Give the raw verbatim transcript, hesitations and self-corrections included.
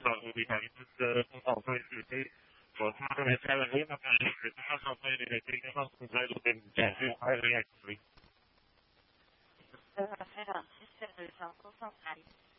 Salve, Vitalista, com faltões de ter, formado recebe a renda para a gente, uma faltões de ter, que nós precisamos do tempo de Brasil, vai ver aqui. Segunda-feira, distribuição com São Caio.